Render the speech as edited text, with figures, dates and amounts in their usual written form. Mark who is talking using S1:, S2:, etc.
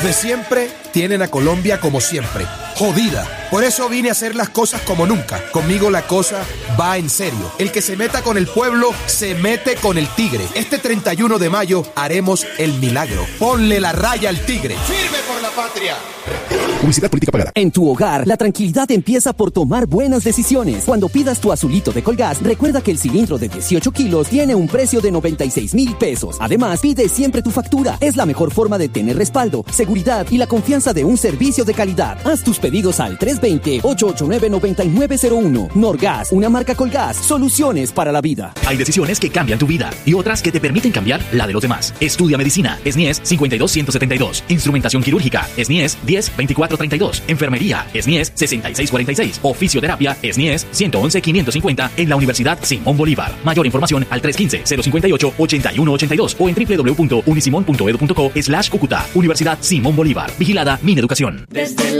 S1: De siempre tienen a Colombia como siempre, jodida. Por eso vine a hacer las cosas como nunca. Conmigo la cosa va en serio. El que se meta con el pueblo, se mete con el tigre. Este 31 de mayo haremos el milagro. Ponle la raya al tigre. ¡Firme por la patria!
S2: Publicidad política pagada.
S3: En tu hogar, la tranquilidad empieza por tomar buenas decisiones. Cuando pidas tu azulito de Colgas, recuerda que el cilindro de 18 kilos tiene un precio de 96,000 pesos. Además, pide siempre tu factura. Es la mejor forma de tener respaldo, seguridad y la confianza de un servicio de calidad. Haz tus pedidos al 320-889-9901. Norgas, una marca Colgas. Soluciones para la vida.
S4: Hay decisiones que cambian tu vida y otras que te permiten cambiar la de los demás. Estudia medicina. SNIES 52172. Instrumentación quirúrgica. SNIES 102432. Enfermería. SNIES 6646. O fisioterapia. SNIES 111550 en la Universidad Simón Bolívar. Mayor información al 315-058-8182 o en www.unisimon.edu.co/Cúcuta. Universidad Simón Bolívar. Vigilada Mineducación.
S5: Desde